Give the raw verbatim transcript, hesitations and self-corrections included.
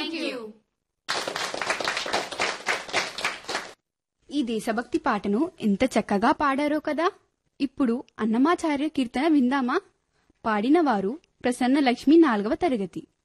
ఈ దేశభక్తి పాటను ఎంత చక్కగా పాడారో కదా. ఇప్పుడు అన్నమాచార్య కీర్తన విందామా? పాడినవారు ప్రసన్న లక్ష్మి, నాలుగవ తరగతి.